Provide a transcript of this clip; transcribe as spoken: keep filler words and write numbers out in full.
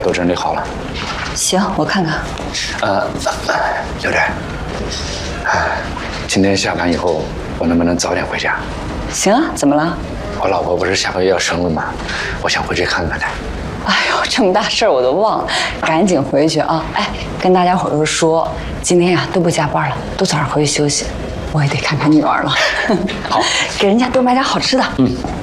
都整理好了。 行，我看看。 呃，刘真，哎，今天下班以后，我能不能早点回家？ 行啊，怎么了？ 我老婆不是下个月要生了吗？我想回去看看她。 哎呦，这么大事儿我都忘了，赶紧回去啊！哎，跟大家伙儿说，今天呀、啊、都不加班了，都早点回去休息。我也得看看女儿了。 好， 给人家多买点好吃的。 嗯。